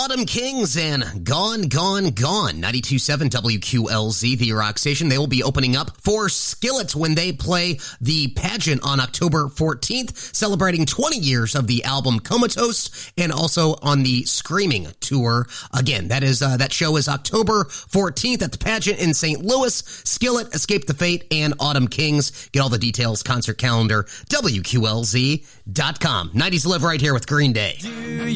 Autumn Kings and Gone, Gone, Gone. 92.7 WQLZ, the rock station. They will be opening up for Skillet when they play the pageant on October 14th, celebrating 20 years of the album Comatose, and also on the Screaming tour. Again, that show is October 14th at the pageant in St. Louis. Skillet, Escape the Fate, and Autumn Kings. Get all the details, concert calendar, WQLZ.com. 90s Live right here with Green Day.